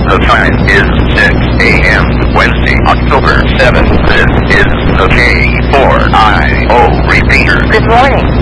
The time is 6 a.m. Wednesday, October 7th. This is the K4IO repeater. Good morning.